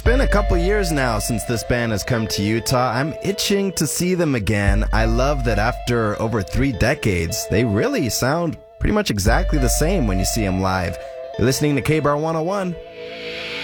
been a couple years now since this band has come to Utah. I'm itching to see them again. I love that after over 3 decades, they really sound pretty much exactly the same when you see them live. You're listening to K-Bar 101.